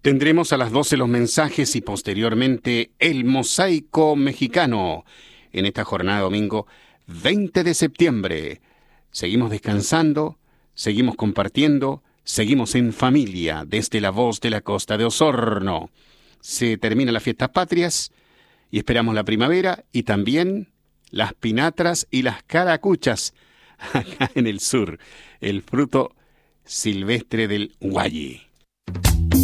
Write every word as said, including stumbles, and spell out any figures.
Tendremos a las doce los mensajes y posteriormente el mosaico mexicano en esta jornada domingo veinte de septiembre. Seguimos descansando, seguimos compartiendo, seguimos en familia desde La Voz de la Costa de Osorno. Se terminan las fiestas patrias y esperamos la primavera y también las pinatras y las caracuchas acá en el sur, el fruto silvestre del Guayí.